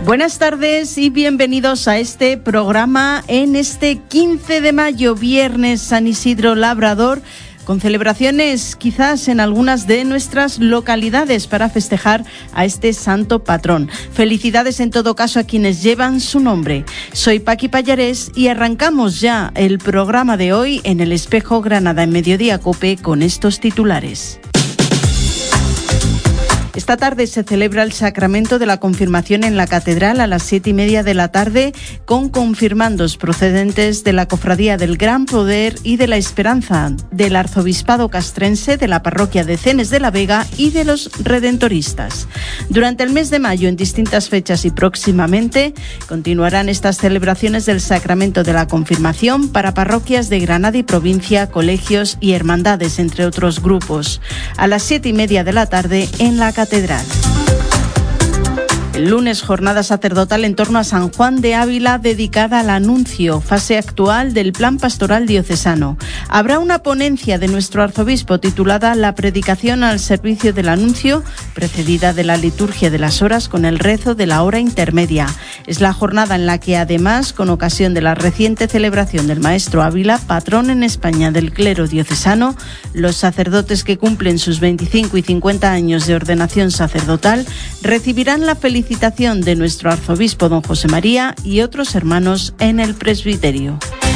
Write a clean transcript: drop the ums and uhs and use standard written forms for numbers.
Buenas tardes y bienvenidos a este programa en este 15 de mayo, viernes San Isidro Labrador, con celebraciones quizás en algunas de nuestras localidades para festejar a este santo patrón. Felicidades en todo caso a quienes llevan su nombre. Soy Paqui Pallarés y arrancamos ya el programa de hoy en El Espejo Granada en Mediodía Cope con estos titulares. Esta tarde se celebra el sacramento de la confirmación en la catedral a las 7:30 de la tarde con confirmandos procedentes de la Cofradía del Gran Poder y de la Esperanza, del Arzobispado Castrense, de la Parroquia de Cenes de la Vega y de los Redentoristas. Durante el mes de mayo, en distintas fechas y próximamente, continuarán estas celebraciones del sacramento de la confirmación para parroquias de Granada y provincia, colegios y hermandades, entre otros grupos. A las 7:30 de la tarde en la catedral. El lunes, jornada sacerdotal en torno a San Juan de Ávila dedicada al anuncio, fase actual del Plan Pastoral Diocesano. Habrá una ponencia de nuestro arzobispo titulada La predicación al servicio del anuncio, precedida de la liturgia de las horas con el rezo de la hora intermedia. Es la jornada en la que además, con ocasión de la reciente celebración del Maestro Ávila, patrón en España del clero diocesano, los sacerdotes que cumplen sus 25 y 50 años de ordenación sacerdotal recibirán la felicitación de nuestro arzobispo don José María y otros hermanos en el presbiterio.